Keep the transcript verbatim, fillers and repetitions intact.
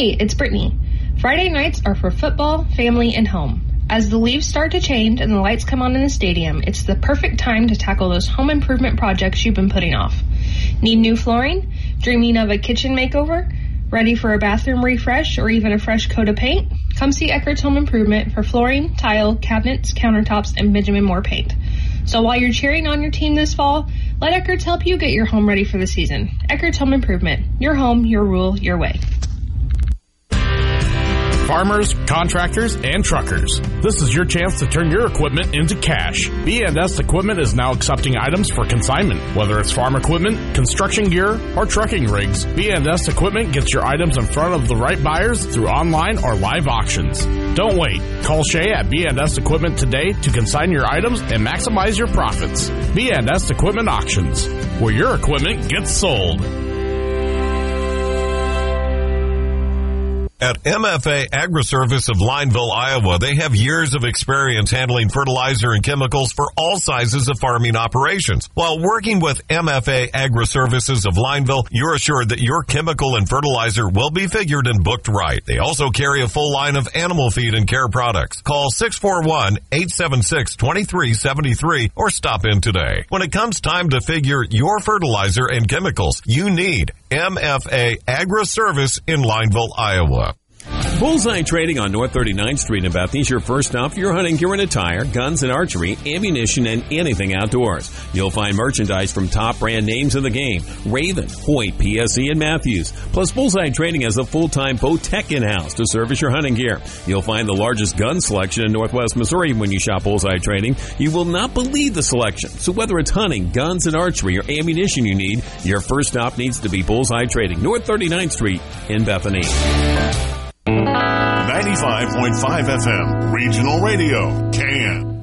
Hey, it's Brittany. Friday nights are for football, family, and home. As the leaves start to change and the lights come on in the stadium, it's the perfect time to tackle those home improvement projects you've been putting off. Need new flooring? Dreaming of a kitchen makeover? Ready for a bathroom refresh or even a fresh coat of paint? Come see Eckert's Home Improvement for flooring, tile, cabinets, countertops, and Benjamin Moore paint. So while you're cheering on your team this fall, let Eckert's help you get your home ready for the season. Eckert's Home Improvement. Your home, your rule, your way. Farmers, contractors, and truckers. This is your chance to turn your equipment into cash. B and S Equipment is now accepting items for consignment. Whether it's farm equipment, construction gear, or trucking rigs, B and S Equipment gets your items in front of the right buyers through online or live auctions. Don't wait. Call Shay at B and S Equipment today to consign your items and maximize your profits. B and S Equipment Auctions, where your equipment gets sold. At M F A Agri-Service of Lineville, Iowa, they have years of experience handling fertilizer and chemicals for all sizes of farming operations. While working with M F A Agri-Services of Lineville, you're assured that your chemical and fertilizer will be figured and booked right. They also carry a full line of animal feed and care products. Call six four one, eight seven six, two three seven three or stop in today. When it comes time to figure your fertilizer and chemicals, you need M F A Agri-Service in Lineville, Iowa. Bullseye Trading on North thirty-ninth Street in Bethany is your first stop for your hunting gear and attire, guns and archery, ammunition, and anything outdoors. You'll find merchandise from top brand names in the game: Raven, Hoyt, P S E, and Matthews. Plus, Bullseye Trading has a full-time Bowtech in-house to service your hunting gear. You'll find the largest gun selection in Northwest Missouri when you shop Bullseye Trading. You will not believe the selection. So whether it's hunting, guns, and archery, or ammunition you need, your first stop needs to be Bullseye Trading, North thirty-ninth Street in Bethany. ninety-five point five F M, Regional Radio, Can.